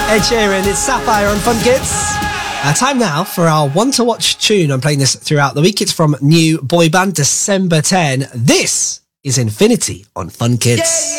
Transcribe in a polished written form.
Ed Sheeran, it's Sapphire on Fun Kids. Time now for our one to watch tune. I'm playing this throughout the week. It's from new boy band December 10. This is Infinity on Fun Kids.